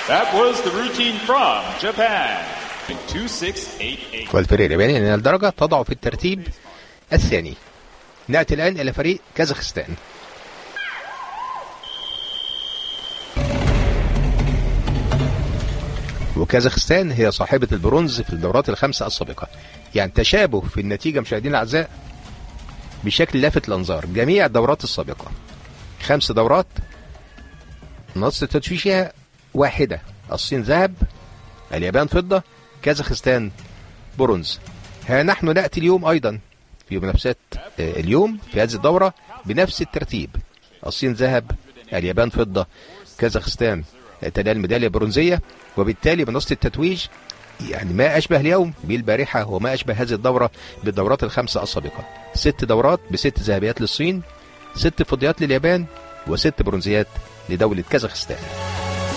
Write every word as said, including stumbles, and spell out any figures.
That was the routine from Japan in two six eight eight. والفريق الياباني ينال الدرجة تضعه في الترتيب الثاني. نأتي الآن إلى فريق كازاخستان. وكازاخستان هي صاحبة البرونز في الدورات الخمسة السابقة، يعني تشابه في النتيجة مشاهدينا الأعزاء بشكل لافت الأنظار. جميع الدورات السابقة خمس دورات نص تتويجها واحدة، الصين ذهب، اليابان فضة، كازاخستان برونز. ها نحن نأتي اليوم أيضا في منافسات اليوم في هذه الدورة بنفس الترتيب، الصين ذهب، اليابان فضة، كازاخستان تنال ميدالية برونزية، وبالتالي منصة التتويج يعني ما أشبه اليوم بالبارحة وما أشبه هذه الدورة بالدورات الخمسة السابقة. ست دورات بست ذهبيات للصين، ست فضيات لليابان، وست برونزيات لدولة كازاخستان.